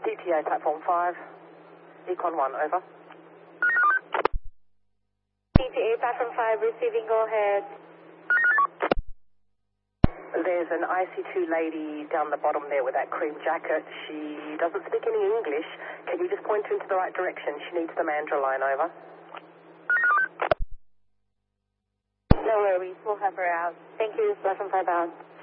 PTA platform 5, Econ 1, over. PTA platform 5 receiving, go ahead. There's an IC2 lady down the bottom there with that cream jacket. She doesn't speak any English. Can you just point her into the right direction? She needs the Mandra line, over. No worries, we'll have her out. Thank you, platform 5 out.